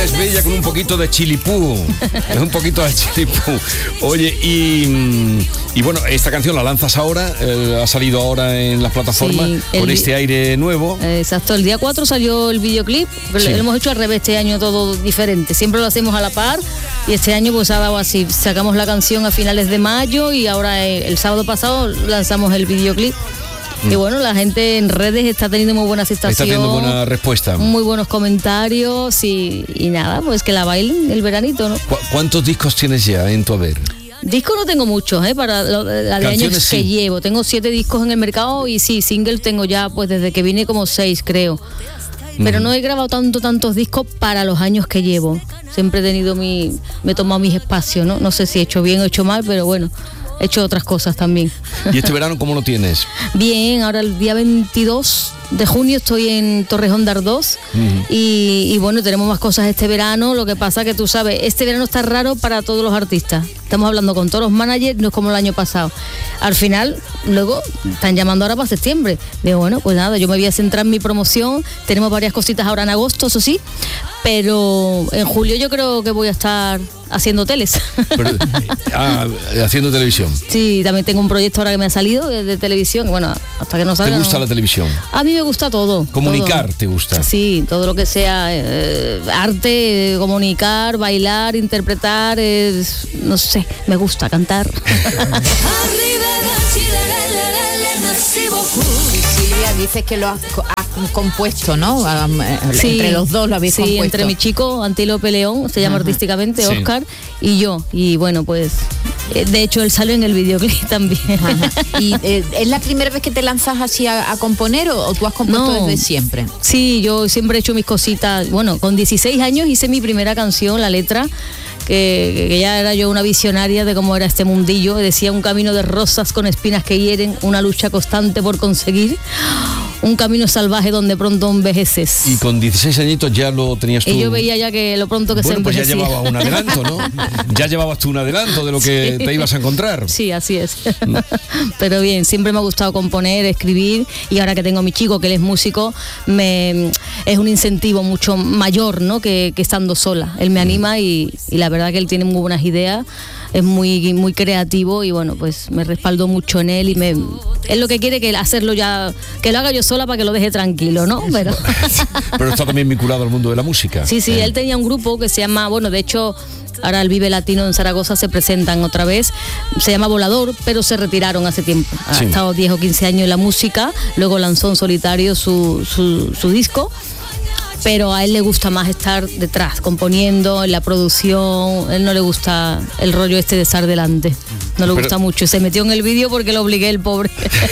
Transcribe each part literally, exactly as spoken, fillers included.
es bella con un poquito de chilipú. Es un poquito de chilipú. Oye, y, y bueno, esta canción la lanzas ahora, eh, ha salido ahora en las plataformas, sí, con este aire nuevo. Exacto, el día cuatro salió el videoclip, sí. Lo hemos hecho al revés este año, todo diferente. Siempre lo hacemos a la par y este año pues ha dado así. Sacamos la canción a finales de mayo y ahora el, el sábado pasado lanzamos el videoclip. Y bueno, la gente en redes está teniendo muy buena aceptación. Está teniendo buena respuesta. Muy buenos comentarios y, y nada, pues que la bailen el veranito, ¿no? ¿Cu- ¿Cuántos discos tienes ya en tu haber? Discos no tengo muchos, ¿eh? Para lo, la de años sí. que llevo. Tengo siete discos en el mercado y sí, singles tengo ya, pues desde que vine como seis, creo. Pero mm. no he grabado tanto, tantos discos para los años que llevo. Siempre he tenido mi... me he tomado mis espacios, ¿no? No sé si he hecho bien o he hecho mal, pero bueno... he hecho otras cosas también. ¿Y este verano cómo lo tienes? Bien, ahora el día veintidós de junio estoy en Torrejón de Ardoz uh-huh. y, y bueno, tenemos más cosas este verano. Lo que pasa que tú sabes, este verano está raro para todos los artistas. Estamos hablando con todos los managers, no es como el año pasado. Al final, luego, están llamando ahora para septiembre. Digo, bueno, pues nada, yo me voy a centrar en mi promoción. Tenemos varias cositas ahora en agosto, eso sí, pero en julio yo creo que voy a estar haciendo teles. Pero, ah, haciendo televisión. Sí, también tengo un proyecto ahora que me ha salido de, de televisión. Bueno, hasta que no salga. ¿Te gusta no... la televisión? A mí me gusta todo. ¿Comunicar todo. te gusta? Sí, todo lo que sea eh, arte, eh, comunicar, bailar, interpretar, eh, no sé, me gusta cantar. Silvia, dices que lo has, has compuesto, ¿no? Sí, entre los dos lo habéis sí, compuesto. Entre mi chico, Antílope León, se llama Ajá. artísticamente, sí. Oscar, y yo. Y bueno, pues, de hecho, él salió en el videoclip también. Ajá. ¿Y eh, es la primera vez que te lanzas así a, a componer o, o tú has compuesto no. desde siempre? Sí, yo siempre he hecho mis cositas. Bueno, con dieciséis años hice mi primera canción, la letra, que, que ya era yo una visionaria de cómo era este mundillo. Decía: un camino de rosas con espinas que hieren, una lucha constante por conseguir, un camino salvaje donde pronto envejeces. Y con dieciséis añitos ya lo tenías tú. Y yo veía ya que lo pronto que bueno, se envejecía. Pues ya llevabas un adelanto, ¿no? Ya llevabas tú un adelanto de lo que sí. te ibas a encontrar. Sí, así es. Pero bien, siempre me ha gustado componer, escribir, y ahora que tengo a mi chico, que él es músico, me es un incentivo mucho mayor, ¿no? Que, que estando sola. Él me anima y, y la verdad que él tiene muy buenas ideas, es muy muy creativo y bueno, pues me respaldo mucho en él y me es lo que quiere, que hacerlo ya, que lo haga yo sola para que lo deje tranquilo, ¿no? Pero, Pero está también vinculado al mundo de la música. Sí, sí, eh. él tenía un grupo que se llama, bueno, de hecho, ahora el Vive Latino en Zaragoza se presentan otra vez, se llama Volador, pero se retiraron hace tiempo. Ha sí. estado diez o quince años en la música, luego lanzó en solitario su, su, su disco. Pero a él le gusta más estar detrás, componiendo, en la producción. Él no le gusta el rollo este de estar delante. No le Pero... gusta mucho. Se metió en el vídeo porque lo obligué, el pobre.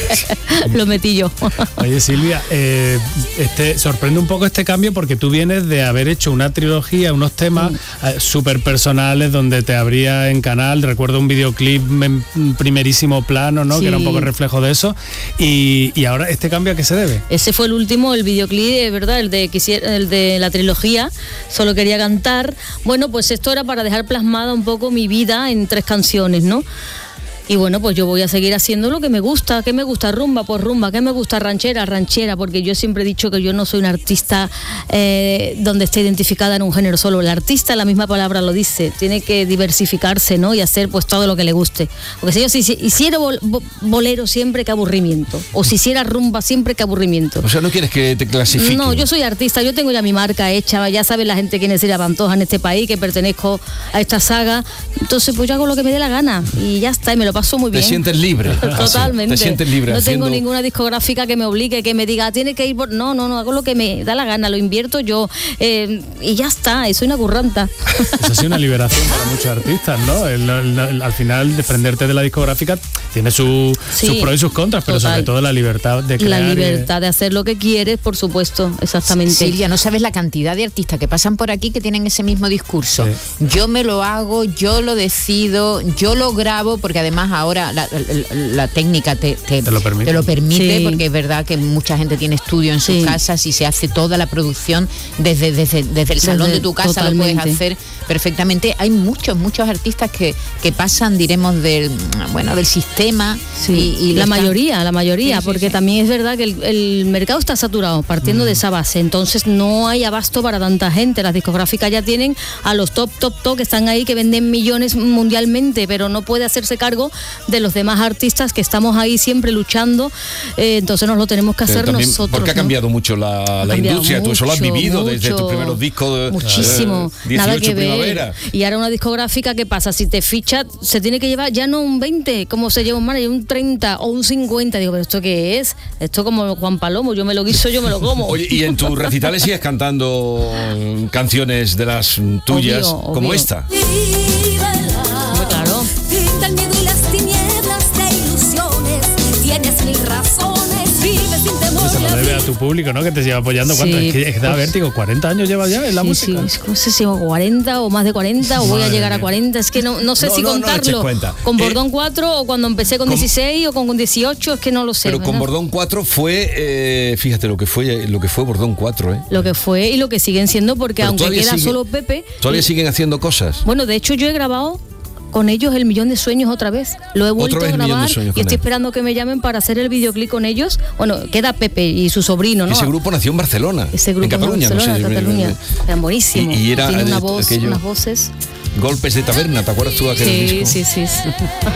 Lo metí yo. Oye, Silvia, eh, este, sorprende un poco este cambio porque tú vienes de haber hecho una trilogía, unos temas mm. eh, súper personales donde te abría en canal. Recuerdo un videoclip en primerísimo plano, ¿no? Sí. Que era un poco reflejo de eso. Y, y ahora, ¿este cambio a qué se debe? Ese fue el último, el videoclip, ¿verdad? El de quisiera... El de la trilogía, Solo quería cantar. Bueno, pues esto era para dejar plasmada un poco mi vida en tres canciones, ¿no? Y bueno, pues yo voy a seguir haciendo lo que me gusta. ¿Qué me gusta? Rumba, pues rumba. ¿Qué me gusta? Ranchera, ranchera. Porque yo siempre he dicho que yo no soy una artista eh, donde esté identificada en un género solo. El artista, la misma palabra lo dice, tiene que diversificarse, ¿no? Y hacer pues todo lo que le guste. Porque si yo si, si hiciera bol, bolero siempre, qué aburrimiento. O si hiciera rumba siempre, qué aburrimiento. O sea, ¿no quieres que te clasifiquen? No, yo soy artista, yo tengo ya mi marca hecha. Ya sabe la gente quién es Silvia Pantoja en este país, que pertenezco a esta saga. Entonces pues yo hago lo que me dé la gana y ya está, y me lo paso muy bien. Te sientes libre. Totalmente. Te sientes libre. No haciendo... tengo ninguna discográfica que me obligue, que me diga, tiene que ir por... No, no, no, hago lo que me da la gana, lo invierto yo eh, y ya está, y soy una curranta. Eso ha sido una liberación para muchos artistas, ¿no? El, el, el, al final, desprenderte de la discográfica tiene su, sí, sus pros y sus contras, pero total. Sobre todo la libertad de crear. La libertad y... de hacer lo que quieres, por supuesto, exactamente. Silvia, no sabes la cantidad de artistas que pasan por aquí que tienen ese mismo discurso. Sí. Yo me lo hago, yo lo decido, yo lo grabo, porque además además ahora la, la, la técnica te, te, te lo permite, te lo permite sí. porque es verdad que mucha gente tiene estudio en sus sí. casas y se hace toda la producción desde, desde, desde el salón desde, de tu casa, totalmente. lo puedes hacer perfectamente. Hay muchos, muchos artistas que, que pasan, diremos, del bueno del sistema. Sí. Y, y la están... mayoría, la mayoría, sí, sí, porque sí. también es verdad que el, el mercado está saturado, partiendo mm. de esa base, entonces no hay abasto para tanta gente. Las discográficas ya tienen a los top, top, top que están ahí, que venden millones mundialmente, pero no puede hacerse cargo de los demás artistas que estamos ahí siempre luchando, eh, entonces nos lo tenemos que hacer también, nosotros. Porque ha cambiado ¿no? mucho la, ha la cambiado industria, mucho, tú eso lo has vivido mucho, desde tus primeros discos. Muchísimo, eh, nada que primavera. ver. Y ahora una discográfica, ¿qué pasa? Si te ficha, se tiene que llevar ya no un veinte, como se lleva un manager, un treinta o un cincuenta. Digo, ¿pero esto qué es? Esto como Juan Palomo, yo me lo guiso, yo me lo como. Oye, y en tus recitales sigues cantando canciones de las tuyas, obvio, como obvio. esta. Muy claro. Pinta el miedo y las tinieblas de ilusiones. Tienes mil razones, vives sin temor. Se lo debe a tu público, ¿no? Que te lleva apoyando. ¿Cuánto? Sí, es que, es que da pues, vértigo. ¿cuarenta años llevas ya en la sí, música? Sí, no sé si cuarenta o más de cuarenta o voy Madre a llegar mía. a cuarenta. Es que no, no sé No, si no, no contarlo. eches cuenta. Con Eh, Bordón cuatro o cuando empecé con, con dieciséis o con dieciocho, es que no lo sé. Pero ¿verdad? con Bordón cuatro fue, eh, fíjate lo que fue lo que fue Bordón cuatro, ¿eh? Lo que fue y lo que siguen siendo, porque Pero aunque queda sigue, solo Pepe. Todavía y, siguen haciendo cosas. Bueno, de hecho yo he grabado con ellos El Millón de Sueños otra vez. Lo he vuelto a grabar y estoy él. esperando que me llamen para hacer el videoclip con ellos. Bueno, queda Pepe y su sobrino, ¿no? Ese grupo nació en Barcelona. Ese grupo en Cataluña, en Barcelona, no sé. Cataluña. Eran buenísimos. Y, y era tiene una de, voz, aquello, unas voces. Golpes de taberna, ¿te acuerdas tú de aquel sí, disco? Sí, sí, sí.